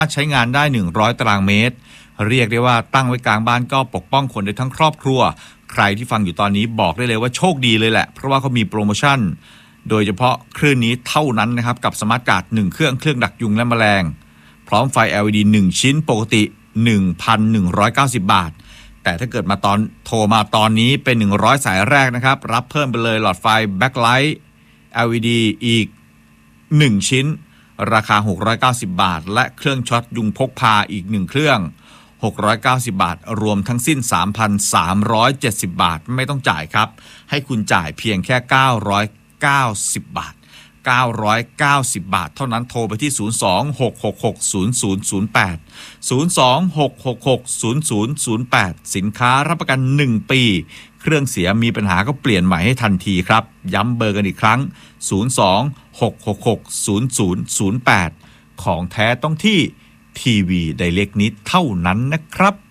ใช้งานได้100ตารางเมตรเรียกได้ว่าตั้งไว้กลางบ้านก็ปกป้องคนได้ทั้งครอบครัวใครที่ฟังอยู่ตอนนี้บอกได้เลยว่าโชคดีเลยแหละเพราะว่าเขามีโปรโมชั่นโดยเฉพาะคลื่นนี้เท่านั้นนะครับกับสมาร์ทการ์ด1เครื่องดักยุงและแมลงพร้อมไฟ LED 1ชิ้นปกติ 1,190 บาทแต่ถ้าเกิดมาโทรมาตอนนี้เป็น100สายแรกนะครับรับเพิ่มไปเลยหลอดไฟแบ็คไลท์ LED อีก1ชิ้นราคา690บาทและเครื่องช็อตยุงพกพาอีก1เครื่อง690บาทรวมทั้งสิ้น 3,370 บาทไม่ต้องจ่ายครับให้คุณจ่ายเพียงแค่990บาท990บาทเท่านั้นโทรไปที่02-666-0008 สินค้ารับประกัน1ปีเครื่องเสียมีปัญหาก็เปลี่ยนใหม่ให้ทันทีครับย้ำเบอร์กันอีกครั้ง02-666-0008ของแท้ต้องที่ทีวีไดเรกนิดเท่านั้นนะครับ